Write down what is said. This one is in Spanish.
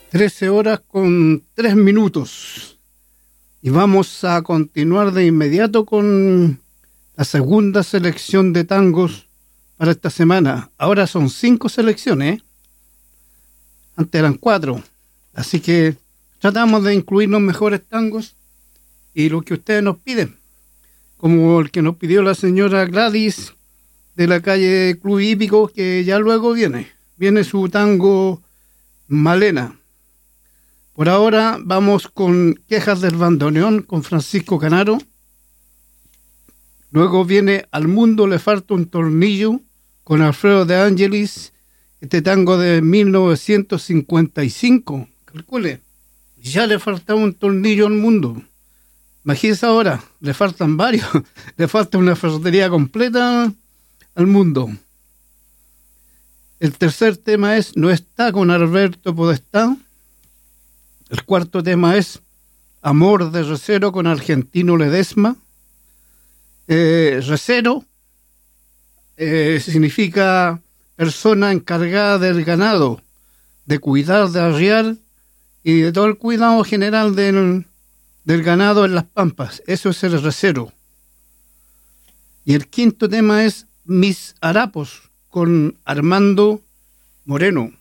13:03. Y vamos a continuar de inmediato con la segunda selección de tangos para esta semana. Ahora son 5 selecciones, ¿eh? Antes eran 4. Así que tratamos de incluir los mejores tangos y lo que ustedes nos piden. Como el que nos pidió la señora Gladys de la calle Club Hípico, que ya luego viene su tango Malena. Por ahora vamos con Quejas del Bandoneón con Francisco Canaro. Luego viene Al mundo le falta un tornillo con Alfredo de Angelis, este tango de 1955. Calcule, ya le faltaba un tornillo al mundo. Imagínese ahora, le faltan varios. Le falta una ferretería completa al mundo. El tercer tema es No está con Alberto Podestá. El cuarto tema es Amor de Recero con Argentino Ledesma. Recero significa persona encargada del ganado, de cuidar, de arriar y de todo el cuidado general del ganado en las pampas. Eso es el recero. Y el quinto tema es Mis Harapos con Armando Moreno.